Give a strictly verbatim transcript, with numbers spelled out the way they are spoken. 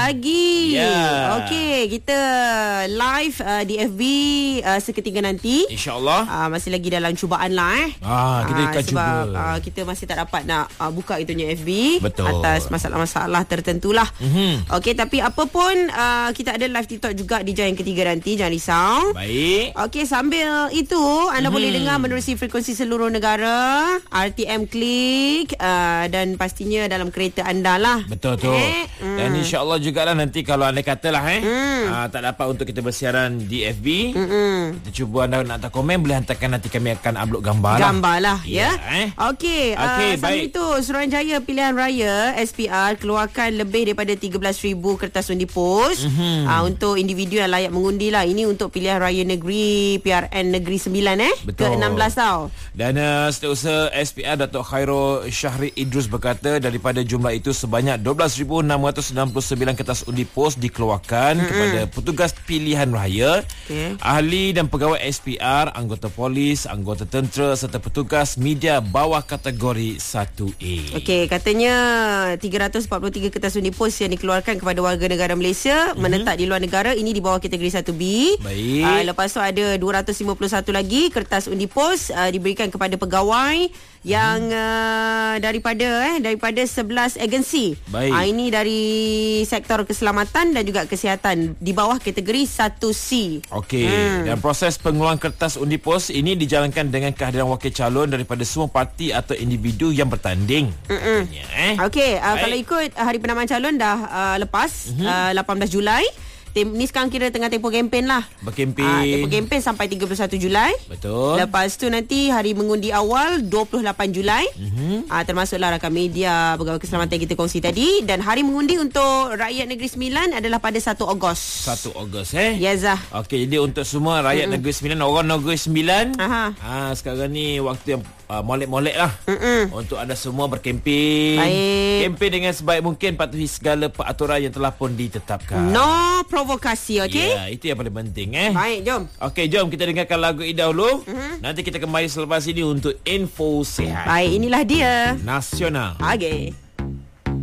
lagi. Yeah. Okey, kita live uh, di F B uh, seketika nanti. InsyaAllah. Uh, masih lagi dalam cubaan lah eh. Ah, kita uh, akan sebab, cuba. Uh, kita masih tak dapat nak uh, buka itunya F B. Betul. Atas masalah-masalah tertentulah. Mm-hmm. Okey, tapi apa pun uh, kita ada live TikTok juga di jam yang ketiga nanti. Jangan risau. Baik. Okey, sambil itu anda hmm. boleh dengar menerusi frekuensi seluruh negara, R T M Klik uh, dan pastinya dalam kereta anda lah. Betul tu. Eh? Hmm. Dan insya-Allah jugalah nanti kalau anda katalah eh hmm. uh, tak dapat untuk kita bersiaran di F B, hmm. kita cuba anda nak hantar komen, boleh hantarkan, nanti kami akan upload gambar lah. Gambar lah ya. Yeah, eh? Okey, okay, uh, sambil itu Suruhanjaya Pilihan Raya S P R keluarkan lebih daripada tiga belas ribu kertas undi pos hmm. uh, untuk individu yang layak mengundi lah. Ini untuk pilihan raya negeri P R N Negeri sembilan eh. Betul. Ke enam belas tau. Dan uh, Setiausaha S P R Datuk Khairul Syahri Idrus berkata daripada jumlah itu sebanyak dua belas ribu enam ratus enam puluh sembilan kertas undi pos dikeluarkan mm-hmm. kepada petugas pilihan raya, okay. ahli dan pegawai S P R, anggota polis, anggota tentera serta petugas media bawah kategori satu A. Okey, katanya tiga ratus empat puluh tiga kertas undi pos yang dikeluarkan kepada warga negara Malaysia mm-hmm. menetap di luar negara, ini di bawah kategori satu B. Baik. Uh, lepas tu ada dua ratus lima puluh satu lagi kertas undi pos uh, diberikan kepada pegawai yang uh, daripada eh daripada sebelas agensi. Baik. Uh, ini dari sektor keselamatan dan juga kesihatan di bawah kategori satu C. Okey. Hmm. Dan proses pengeluaran kertas undi pos ini dijalankan dengan kehadiran wakil calon daripada semua parti atau individu yang bertanding. Katanya, eh. Okey, uh, kalau ikut uh, hari penamaan calon dah uh, lepas mm-hmm. uh, lapan belas Julai. Tem- ni sekarang kira tengah tempoh kempen lah. Berkempen. Ah, tempoh kempen sampai tiga puluh satu Julai. Betul. Lepas tu nanti hari mengundi awal dua puluh lapan Julai. Mm-hmm. Ah, termasuklah rakan media, pegawai keselamatan yang kita kongsi tadi. Dan hari mengundi untuk rakyat Negeri Sembilan adalah pada satu Ogos. satu Ogos eh. Ya, Zah. Okey, jadi untuk semua rakyat Mm-mm. Negeri Sembilan, orang Negeri Sembilan. Aha. Ah, sekarang ni waktu yang uh, molek-molek lah. Mm-mm. Untuk anda semua berkempen. Baik. Kempen dengan sebaik mungkin, patuhi segala peraturan yang telah pun ditetapkan. No provokasi, okey? Ya, itu yang paling penting eh. Baik, jom. Okey, jom kita dengarkan lagu ini dahulu. Mm-hmm. Nanti kita kembali selepas ini untuk info sihat. Baik, inilah dia. Nasional. Okey.